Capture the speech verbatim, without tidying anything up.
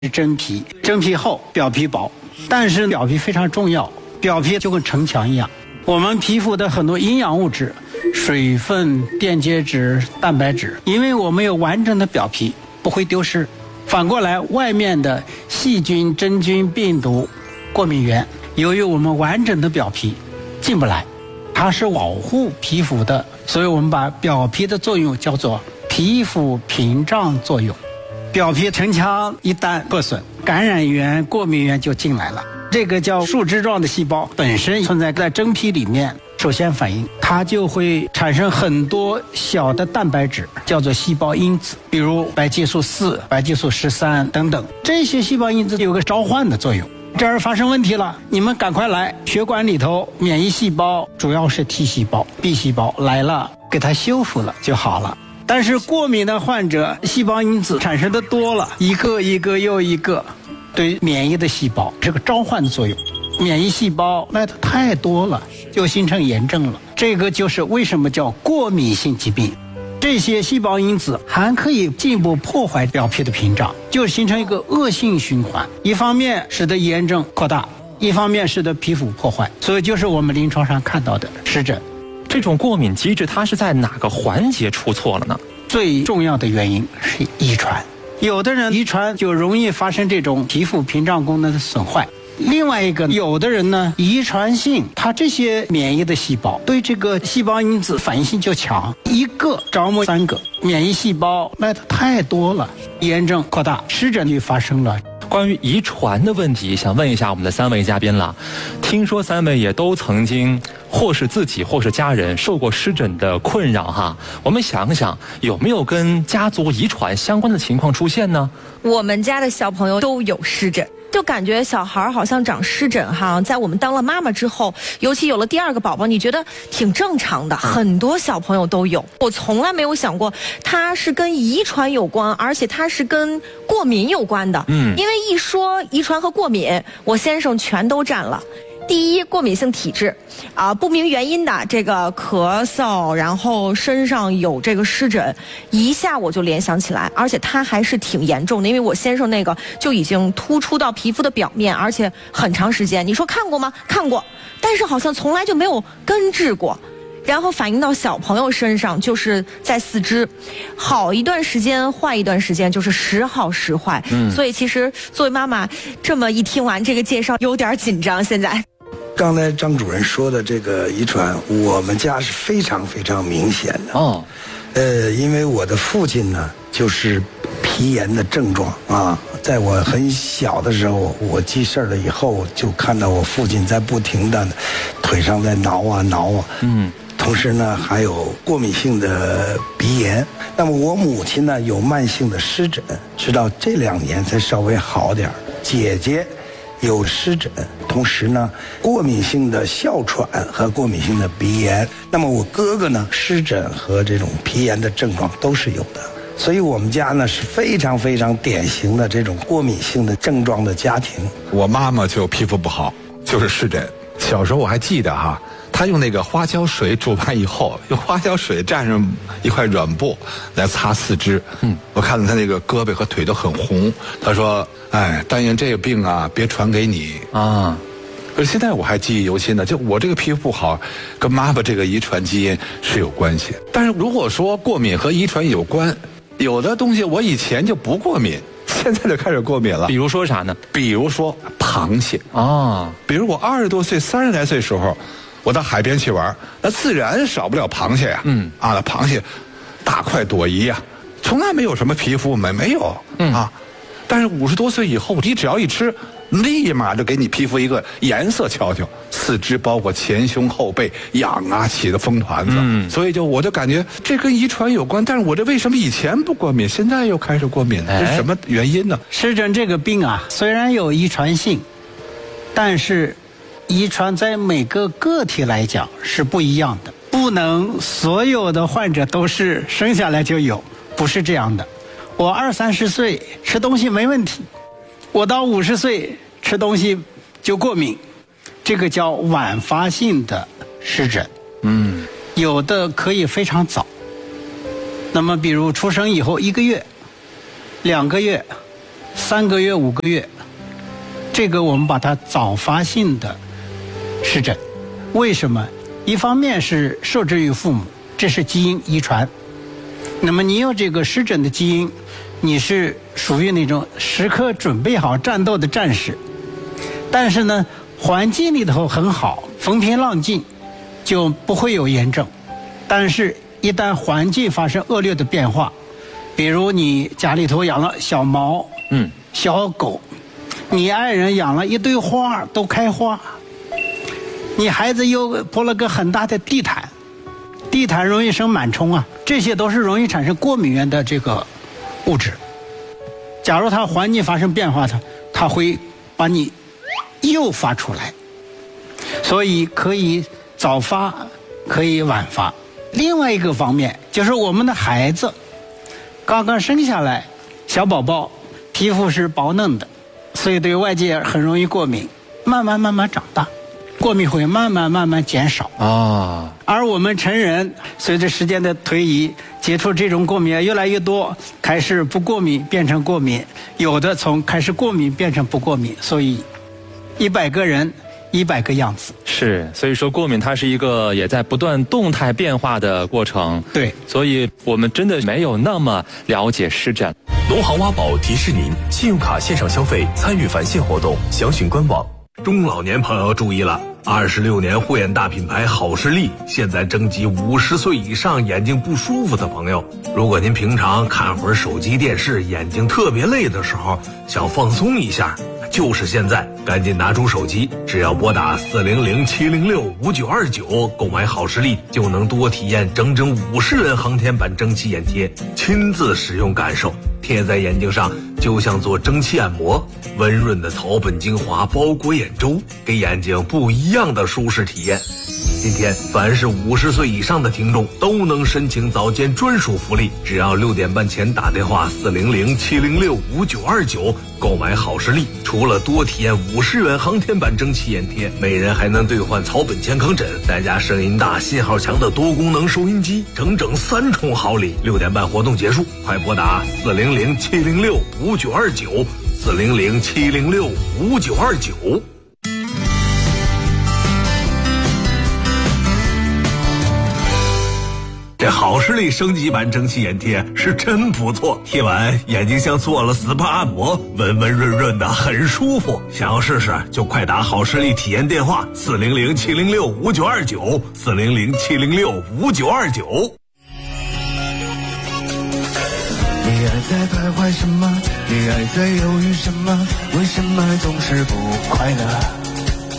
真皮，真皮厚，表皮薄，但是表皮非常重要，表皮就跟城墙一样。我们皮肤的很多营养物质，水分、电解质、蛋白质，因为我们有完整的表皮，不会丢失。反过来，外面的细菌、真菌、病毒、过敏源，由于我们完整的表皮进不来，它是保护皮肤的，所以我们把表皮的作用叫做皮肤屏障作用。表皮城墙一旦破损，感染源、过敏源就进来了。这个叫树枝状的细胞本身存在在真皮里面，首先反应它就会产生很多小的蛋白质，叫做细胞因子，比如白激素四、白激素十三等等。这些细胞因子有个召唤的作用。这儿发生问题了，你们赶快来！血管里头免疫细胞主要是 T 细胞、B 细胞来了，给它修复了就好了。但是过敏的患者，细胞因子产生的多了，一个一个又一个，对免疫的细胞这个召唤的作用，免疫细胞来的太多了，就形成炎症了。这个就是为什么叫过敏性疾病。这些细胞因子还可以进一步破坏表皮的屏障，就形成一个恶性循环。一方面使得炎症扩大，一方面使得皮肤破坏，所以就是我们临床上看到的湿疹。 这种过敏机制它是在哪个环节出错了呢？ 最重要的原因是遗传，有的人遗传就容易发生这种皮肤屏障功能的损坏。另外一个，有的人呢，遗传性，他这些免疫的细胞对这个细胞因子反应性就强，一个着魔三个，免疫细胞来的太多了，炎症扩大，湿疹就发生了。 关于遗传的问题，想问一下我们的三位嘉宾了。听说三位也都曾经或是自己或是家人受过湿疹的困扰哈，我们想想有没有跟家族遗传相关的情况出现呢？ 我们家的小朋友都有湿疹，就感觉小孩好像长湿疹哈，在我们当了妈妈之后，尤其有了第二个宝宝，你觉得挺正常的，很多小朋友都有。我从来没有想过它是跟遗传有关，而且它是跟过敏有关的。嗯，因为一说遗传和过敏，我先生全都占了。第一，过敏性体质，啊、呃，不明原因的这个咳嗽，然后身上有这个湿疹，一下我就联想起来，而且它还是挺严重的，因为我先生那个就已经突出到皮肤的表面，而且很长时间。你说看过吗？看过，但是好像从来就没有根治过。然后反映到小朋友身上，就是在四肢，好一段时间，坏一段时间，就是时好时坏。嗯，所以其实作为妈妈，这么一听完这个介绍，有点紧张。现在， 刚才张主任说的这个遗传，我们家是非常非常明显的。哦，呃，因为我的父亲呢，就是皮炎的症状啊。在我很小的时候，我记事儿了以后，就看到我父亲在不停的腿上在挠啊挠啊。嗯。同时呢，还有过敏性的鼻炎。那么我母亲呢，有慢性的湿疹，直到这两年才稍微好点儿。姐姐有湿疹，同时呢，过敏性的哮喘和过敏性的鼻炎。那么我哥哥呢，湿疹和这种皮炎的症状都是有的。所以我们家呢是非常非常典型的这种过敏性的症状的家庭。 我妈妈就皮肤不好，就是湿疹。小时候我还记得哈，她用那个花椒水煮完以后，用花椒水蘸上一块软布来擦四肢。嗯，我看到她那个胳膊和腿都很红。她说：“哎，但愿这个病啊别传给你啊。”可是现在我还记忆犹新呢，就我这个皮肤不好，跟妈妈这个遗传基因是有关系。但是如果说过敏和遗传有关，有的东西我以前就不过敏，现在就开始过敏了。 比如说啥呢？ 比如说螃蟹啊，比如我二十多岁、三十来岁时候，我到海边去玩，那自然少不了螃蟹呀。嗯啊，那螃蟹大快朵颐呀，从来没有什么皮肤没没有、嗯、啊。但是五十多岁以后，你只要一吃，立马就给你皮肤一个颜色瞧瞧，四肢包括前胸后背痒啊，起的风团子。嗯，所以就我就感觉这跟遗传有关，但是我这为什么以前不过敏，现在又开始过敏呢？这是什么原因呢？ 湿疹这个病啊，虽然有遗传性，但是遗传在每个个体来讲是不一样的，不能所有的患者都是生下来就有，不是这样的。我二三十岁吃东西没问题，我到五十岁吃东西就过敏，这个叫晚发性的湿疹。嗯，有的可以非常早，那么比如出生以后一个月、两个月， 三个月、五个月，这个我们把它早发性的湿疹。为什么？一方面是受制于父母，这是基因遗传。那么你有这个湿疹的基因，你是属于那种时刻准备好战斗的战士。但是呢，环境里头很好，风平浪静，就不会有炎症。但是，一旦环境发生恶劣的变化，比如你家里头养了小猫，嗯，小狗，你爱人养了一堆花都开花，你孩子又铺了个很大的地毯，地毯容易生螨虫啊，这些都是容易产生过敏原的这个物质。假如它环境发生变化，它它会把你诱发出来，所以可以早发，可以晚发。另外一个方面就是我们的孩子刚刚生下来，小宝宝皮肤是薄嫩的，所以对外界很容易过敏，慢慢慢慢长大，过敏会慢慢慢慢减少啊。而我们成人随着时间的推移，接触这种过敏越来越多，开始不过敏变成过敏，有的从开始过敏变成不过敏，所以一百个人一百个样子。 是，所以说过敏它是一个也在不断动态变化的过程。 对， 所以我们真的没有那么了解湿疹。 农行挖宝提示您，信用卡线上消费参与返现活动，详询官网。 中老年朋友注意了，二十六年护眼大品牌好视力现在征集五十岁以上眼睛不舒服的朋友。如果您平常看会儿手机电视，眼睛特别累的时候，想放松一下，就是现在，赶紧拿出手机，只要拨打四零零七零六五九二九购买好视力，就能多体验整整五十元航天版蒸汽眼贴，亲自使用感受，贴在眼睛上就像做蒸汽按摩，温润的草本精华包裹眼周，给眼睛不一样的舒适体验。今天凡是五十岁以上的听众都能申请早间专属福利，只要六点半前打电话四零零七零六五九二九购买好视力，除了多体验五十元航天版蒸汽眼贴，每人还能兑换草本健康枕，再加声音大信号强的多功能收音机，整整三重好礼。六点半活动结束，快拨打四零零七零六五九二九四零零七零六五九二九。这好视力升级版蒸汽眼贴是真不错，贴完眼睛像做了 S P A 按摩，温温润润的，很舒服。想要试试就快打好视力体验电话四零零七零六五九二九四零零七零六五九二九。 你还在徘徊什么？你还在犹豫什么？为什么总是不快乐？